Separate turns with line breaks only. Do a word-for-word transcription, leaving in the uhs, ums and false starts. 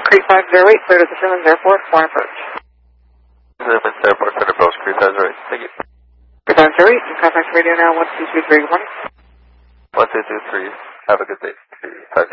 Creek five zero eight, clear to the Simmons Airport, for approach.
Simmons Airport, clear to approach, Creek five zero eight. Thank you.
Creek five zero eight, contact radio now, one two two three, good morning.
one two two three, have a good day.